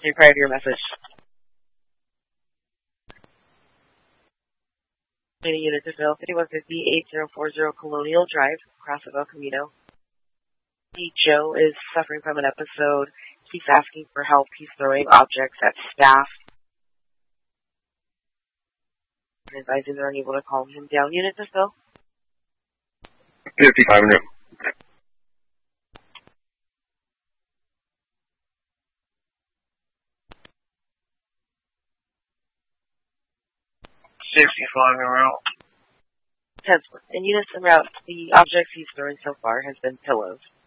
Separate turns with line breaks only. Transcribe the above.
Your prior to your message. Meeting unit to fill 5150-8040 Colonial Drive, across of El Camino. Joe is suffering from an episode. He's asking for help. He's throwing objects at staff. Advising they're unable to calm him down. Unit to fill.
5500.
And units en route. The objects he's throwing so far has been pillows.